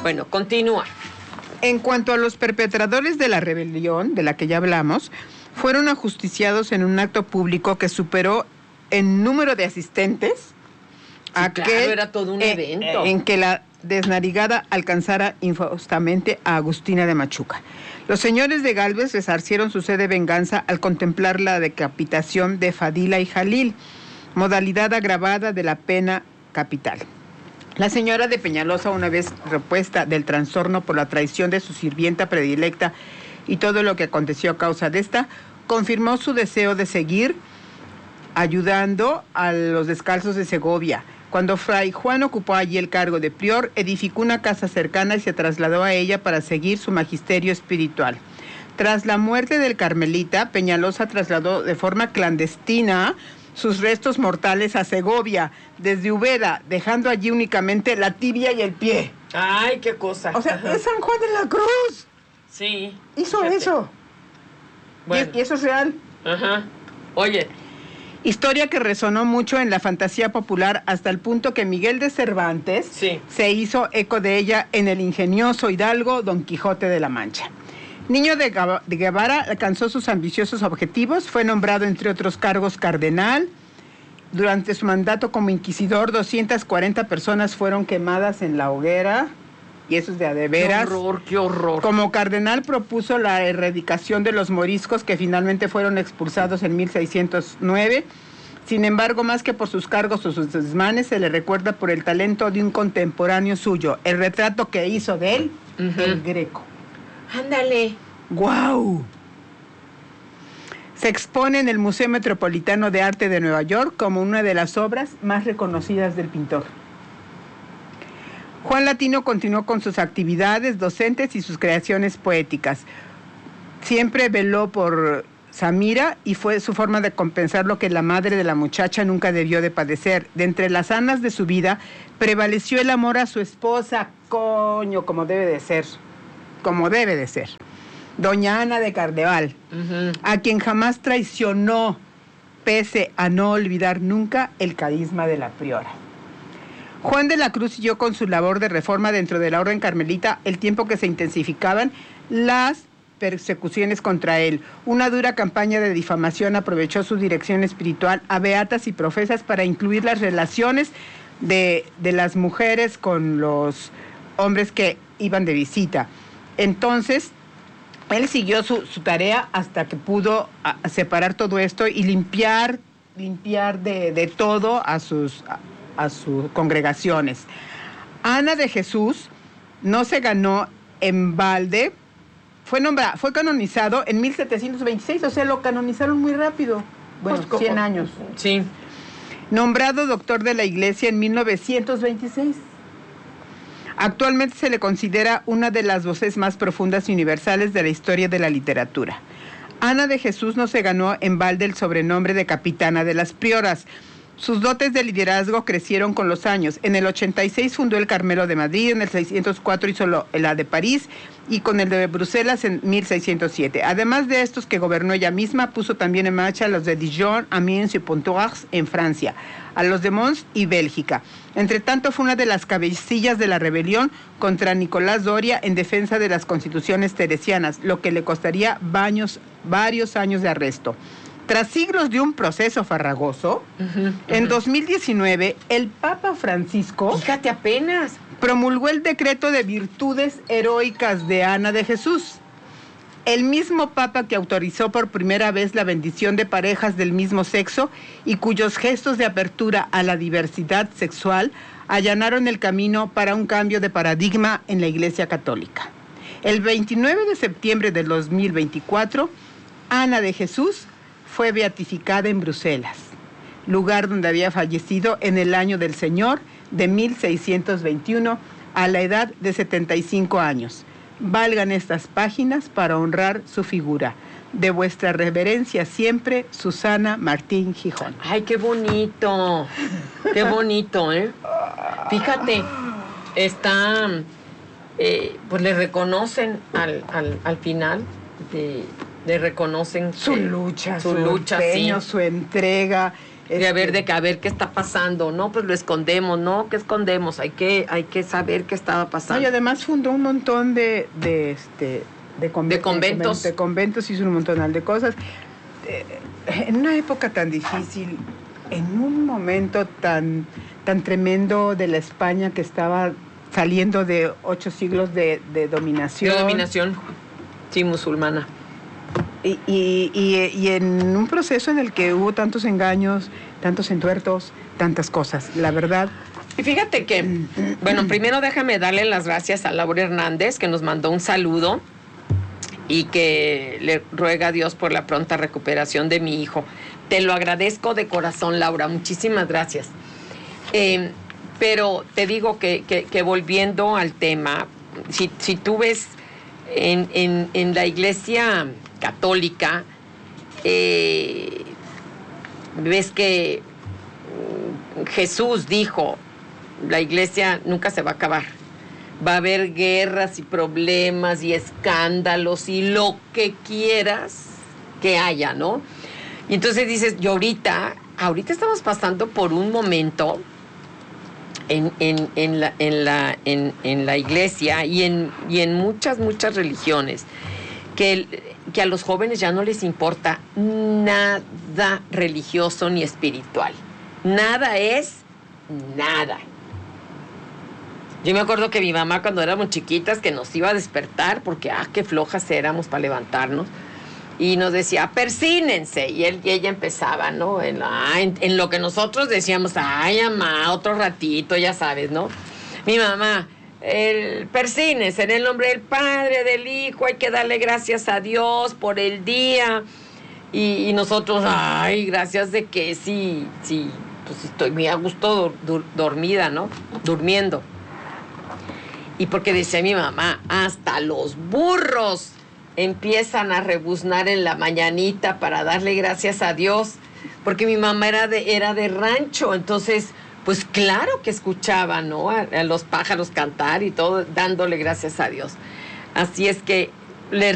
Bueno, continúa. En cuanto a los perpetradores de la rebelión, de la que ya hablamos, fueron ajusticiados en un acto público que superó en número de asistentes Claro, era todo un evento. En que la desnarigada alcanzara infaustamente a Agustina de Machuca. Los señores de Gálvez resarcieron su sed de venganza al contemplar la decapitación de Fadila y Jalil, modalidad agravada de la pena capital. La señora de Peñalosa, una vez repuesta del trastorno por la traición de su sirvienta predilecta y todo lo que aconteció a causa de esta, confirmó su deseo de seguir ayudando a los descalzos de Segovia. Cuando Fray Juan ocupó allí el cargo de prior, edificó una casa cercana y se trasladó a ella para seguir su magisterio espiritual. Tras la muerte del carmelita, Peñalosa trasladó de forma clandestina sus restos mortales a Segovia, desde Úbeda, dejando allí únicamente la tibia y el pie. ¡Ay, qué cosa! O sea, es San Juan de la Cruz. Sí. Hizo eso. Bueno. Y eso es real. Ajá. Oye. Historia que resonó mucho en la fantasía popular hasta el punto que Miguel de Cervantes se hizo eco de ella en el ingenioso hidalgo Don Quijote de la Mancha. Niño de Guevara alcanzó sus ambiciosos objetivos, fue nombrado entre otros cargos cardenal. Durante su mandato como inquisidor, 240 personas fueron quemadas en la hoguera, y eso es de a de veras. ¡Qué horror, qué horror! Como cardenal propuso la erradicación de los moriscos, que finalmente fueron expulsados en 1609. Sin embargo, más que por sus cargos o sus desmanes, se le recuerda por el talento de un contemporáneo suyo, el retrato que hizo de él, el Greco. ¡Ándale! ¡Guau! Se expone en el Museo Metropolitano de Arte de Nueva York como una de las obras más reconocidas del pintor. Juan Latino continuó con sus actividades docentes y sus creaciones poéticas. Siempre veló por Samira y fue su forma de compensar lo que la madre de la muchacha nunca debió de padecer. De entre las sanas de su vida, prevaleció el amor a su esposa, coño, como debe de ser. Como debe de ser. Doña Ana de Cardeval, a quien jamás traicionó, pese a no olvidar nunca el carisma de la priora. Juan de la Cruz siguió con su labor de reforma dentro de la orden carmelita el tiempo que se intensificaban las persecuciones contra él. Una dura campaña de difamación aprovechó su dirección espiritual a beatas y profesas para incluir las relaciones de las mujeres con los hombres que iban de visita. Entonces, él siguió su tarea hasta que pudo separar todo esto y limpiar de todo a sus congregaciones. Ana de Jesús no se ganó en balde, fue canonizado en 1726, o sea, lo canonizaron muy rápido. Bueno, 100 años. Sí. Nombrado doctor de la Iglesia en 1926. Actualmente se le considera una de las voces más profundas y universales de la historia de la literatura. Ana de Jesús no se ganó en balde el sobrenombre de capitana de las prioras. Sus dotes de liderazgo crecieron con los años. En el 86 fundó el Carmelo de Madrid, en el 604 hizo la de París y con el de Bruselas en 1607. Además de estos que gobernó ella misma, puso también en marcha los de Dijon, Amiens y Pontoise en Francia, a los de Mons y Bélgica. Entre tanto, fue una de las cabecillas de la rebelión contra Nicolás Doria en defensa de las constituciones teresianas, lo que le costaría varios años de arresto. Tras siglos de un proceso farragoso, en 2019, el Papa Francisco, fíjate apenas, promulgó el decreto de virtudes heroicas de Ana de Jesús. El mismo Papa que autorizó por primera vez la bendición de parejas del mismo sexo y cuyos gestos de apertura a la diversidad sexual allanaron el camino para un cambio de paradigma en la Iglesia Católica. El 29 de septiembre del 2024, Ana de Jesús fue beatificada en Bruselas, lugar donde había fallecido en el año del Señor de 1621 a la edad de 75 años. Valgan estas páginas para honrar su figura. De vuestra reverencia siempre, Susana Martín Gijón. ¡Ay, qué bonito! ¡Qué bonito, eh! Fíjate, está... pues le reconocen al final le reconocen su lucha, su empeño, sí, su entrega, De a ver qué está pasando, ¿no? Pues lo escondemos, ¿no? ¿Qué escondemos? Hay que saber qué estaba pasando. Y además fundó un montón de conventos. De conventos, hizo un montonal de cosas. En una época tan difícil, en un momento tan tremendo de la España que estaba saliendo de 8 siglos de dominación. De dominación, sí, musulmana. Y en un proceso en el que hubo tantos engaños, tantos entuertos, tantas cosas, la verdad. Y fíjate que, bueno, primero déjame darle las gracias a Laura Hernández, que nos mandó un saludo y que le ruega a Dios por la pronta recuperación de mi hijo. Te lo agradezco de corazón, Laura, muchísimas gracias. Pero te digo que volviendo al tema, si tú ves en la Iglesia Católica, ves que Jesús dijo, la iglesia nunca se va a acabar. Va a haber guerras y problemas y escándalos y lo que quieras que haya, ¿no? Y entonces dices, yo ahorita estamos pasando por un momento en la iglesia y en muchas religiones que a los jóvenes ya no les importa nada religioso ni espiritual. Nada es nada. Yo me acuerdo que mi mamá, cuando éramos chiquitas, que nos iba a despertar porque qué flojas éramos para levantarnos, y nos decía, persínense, y ella empezaba, ¿no? En lo que nosotros decíamos, ay, mamá, otro ratito, ya sabes, ¿no? Mi mamá, persínense, en el nombre del Padre, del Hijo, hay que darle gracias a Dios por el día. Y nosotros, ay, gracias de que sí, pues estoy muy a gusto dormida, ¿no? Durmiendo. Y porque decía mi mamá, hasta los burros empiezan a rebuznar en la mañanita para darle gracias a Dios, porque mi mamá era de rancho, entonces, pues claro que escuchaba, ¿no? A los pájaros cantar y todo, dándole gracias a Dios. Así es que les